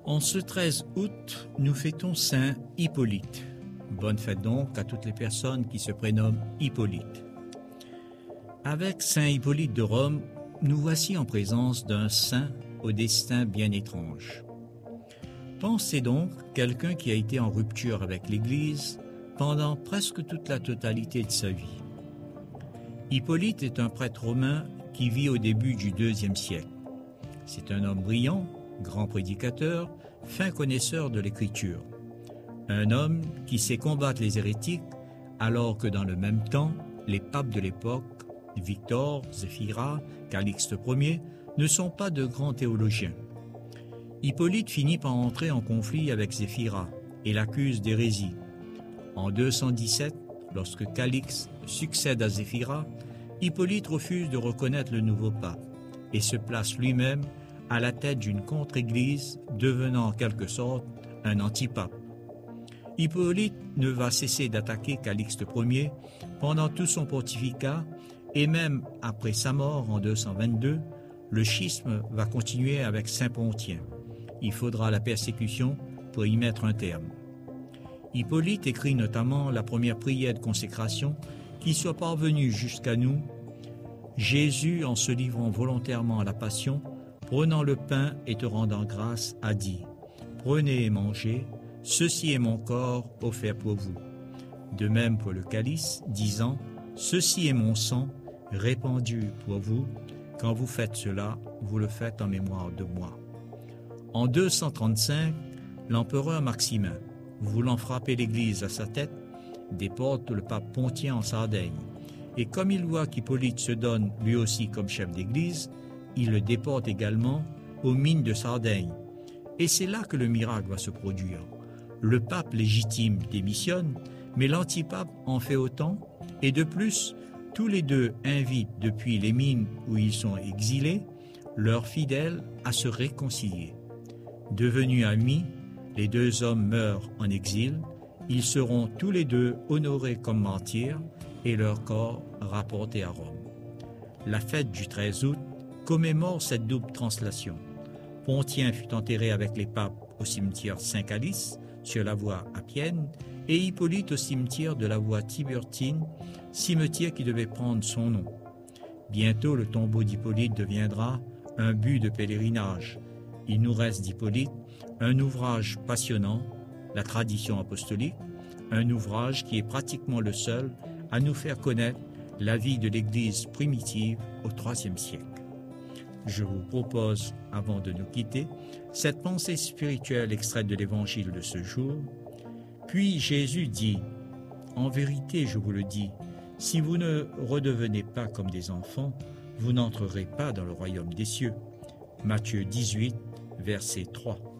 En ce 13 août, nous fêtons Saint Hippolyte. Bonne fête donc à toutes les personnes qui se prénomment Hippolyte. Avec Saint Hippolyte de Rome, nous voici en présence d'un saint au destin bien étrange. Pensez donc quelqu'un qui a été en rupture avec l'Église pendant presque toute la totalité de sa vie. Hippolyte est un prêtre romain qui vit au début du IIe siècle. C'est un homme brillant, grand prédicateur, fin connaisseur de l'Écriture. Un homme qui sait combattre les hérétiques alors que dans le même temps, les papes de l'époque, Victor, Zéphyra, Calixte Ier, ne sont pas de grands théologiens. Hippolyte finit par entrer en conflit avec Zéphyra et l'accuse d'hérésie. En 217, lorsque Calixte succède à Zéphyra, Hippolyte refuse de reconnaître le nouveau pape et se place lui-même à la tête d'une contre-église, devenant en quelque sorte un antipape. Hippolyte ne va cesser d'attaquer Calixte Ier pendant tout son pontificat et même après sa mort en 222, le schisme va continuer avec Saint Pontien. Il faudra la persécution pour y mettre un terme. Hippolyte écrit notamment la première prière de consécration qui soit parvenue jusqu'à nous. Jésus, en se livrant volontairement à la passion, prenant le pain et te rendant grâce, a dit « Prenez et mangez, ceci est mon corps offert pour vous. » De même pour le calice, disant « Ceci est mon sang, répandu pour vous. Quand vous faites cela, vous le faites en mémoire de moi. » En 235, l'empereur Maximin, voulant frapper l'Église à sa tête, déporte le pape Pontien en Sardaigne. Et comme il voit qu'Hippolyte se donne lui aussi comme chef d'Église, il le déporte également aux mines de Sardaigne. Et c'est là que le miracle va se produire. Le pape légitime démissionne, mais l'antipape en fait autant, et de plus, tous les deux invitent depuis les mines où ils sont exilés leurs fidèles à se réconcilier. Devenus amis, les deux hommes meurent en exil, ils seront tous les deux honorés comme martyrs et leur corps rapportés à Rome. La fête du 13 août commémore cette double translation. Pontien fut enterré avec les papes au cimetière Saint-Calice, sur la voie Appienne, et Hippolyte au cimetière de la voie Tiburtine, cimetière qui devait prendre son nom. Bientôt, le tombeau d'Hippolyte deviendra un but de pèlerinage. Il nous reste d'Hippolyte un ouvrage passionnant, la tradition apostolique, un ouvrage qui est pratiquement le seul à nous faire connaître la vie de l'Église primitive au IIIe siècle. Je vous propose, avant de nous quitter, cette pensée spirituelle extraite de l'Évangile de ce jour. Puis Jésus dit, « En vérité, je vous le dis, si vous ne redevenez pas comme des enfants, vous n'entrerez pas dans le royaume des cieux. » Matthieu 18, verset 3.